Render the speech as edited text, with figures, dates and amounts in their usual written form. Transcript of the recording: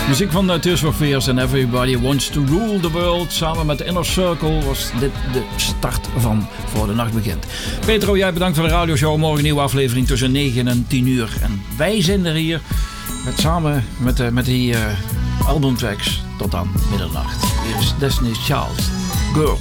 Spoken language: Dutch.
Muziek van Tears for Fears en Everybody Wants to Rule the World. Samen met Inner Circle was dit de start van Voor de Nacht Begint. Petro, jij bedankt voor de radioshow. Morgen een nieuwe aflevering tussen 9 en 10 uur. En wij zijn er hier samen met die albumtracks tot aan middernacht. Hier is Destiny's Child, Girl.